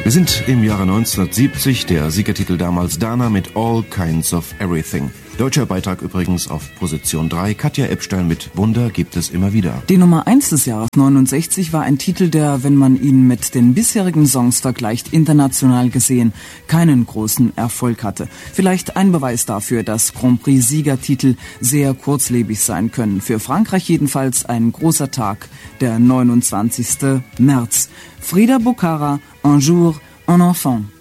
Wir sind im Jahre 1970, der Siegertitel damals Dana mit All Kinds of Everything. Deutscher Beitrag übrigens auf Position 3, Katja Epstein mit Wunder gibt es immer wieder. Die Nummer 1 des Jahres 69 war ein Titel, der, wenn man ihn mit den bisherigen Songs vergleicht, international gesehen keinen großen Erfolg hatte. Vielleicht ein Beweis dafür, dass Grand Prix-Siegertitel sehr kurzlebig sein können. Für Frankreich jedenfalls ein großer Tag, der 29. März. Frida Bocara, Un jour, un enfant.